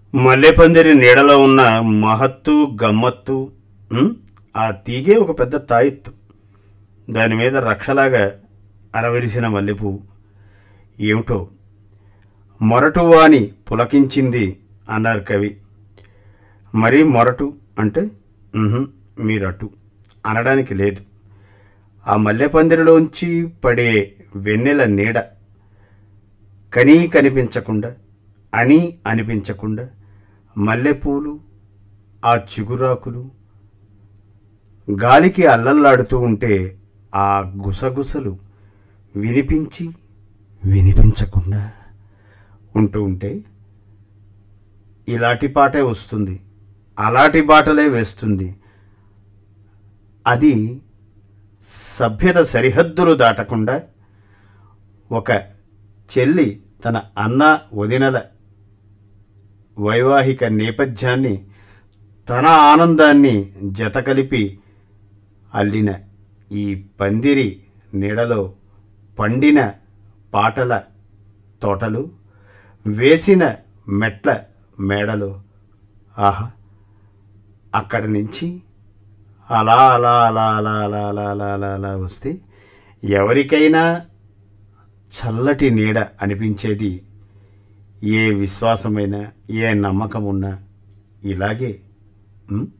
మల్లెపందిరి నీడలో ఉన్న మహత్తు గమ్మత్తు. ఉం? ఆ తీగే ఒక పెద్ద తాయిత్తు. దాని మీద రక్షలాగా అరవిరిసిన మల్లెపువ్వు. ఏమిటో మొరటువాని పులకించింది అన్నారు కవి. మరీ మొరటు అంటే "ఉహుం, మీరటు" అనడానికి లేదు. ఆ మల్లెపందిరిలోంచి పడే వెన్నెల నీడ కనీ కనిపించకుండా, అని అనిపించకుండా, మల్లెపూలు, ఆ చిగురాకులు గాలికి అల్లల్లాడుతూ ఉంటే ఆ గుసగుసలు వినిపించి వినిపించకుండా ఉంటూ ఉంటే ఇలాంటి పాటే వస్తుంది, అలాంటి బాటలే వేస్తుంది. అది సభ్యత సరిహద్దులు దాటకుండా ఒక చెల్లి తన అన్న వదినల వైవాహిక నేపథ్యాన్ని, తన ఆనందాన్ని జతకలిపి అల్లిన ఈ పందిరి నీడలో పండిన పాటల తోటలు, వేసిన మెట్ల మేడలు. ఆహా, అక్కడి నుంచి అలా అలా అలా అలా అలా అలా అలా అలా అలా వస్తే ఎవరికైనా చల్లటి నీడ అనిపించేది. ఏ విశ్వాసమైనా, ఏ నమ్మకం ఉన్నా ఇలాగే.